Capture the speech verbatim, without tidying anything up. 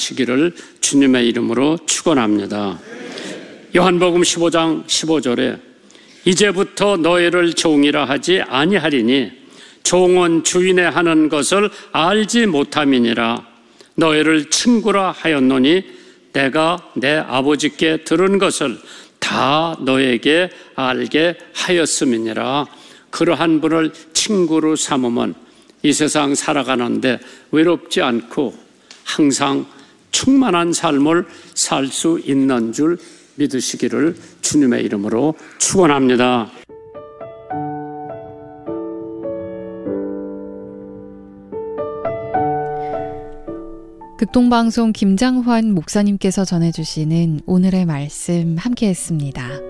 하시기를 주님의 이름으로 축원합니다. 요한복음 십오 장 십오 절에 이제부터 너희를 종이라 하지 아니하리니 종은 주인의 하는 것을 알지 못함이니라. 너희를 친구라 하였노니 내가 내 아버지께 들은 것을 다 너에게 알게 하였음이니라. 그러한 분을 친구로 삼으면 이 세상 살아가는데 외롭지 않고 항상 충만한 삶을 살 수 있는 줄 믿으시기를 주님의 이름으로 축원합니다. 극동방송 김장환 목사님께서 전해주시는 오늘의 말씀 함께했습니다.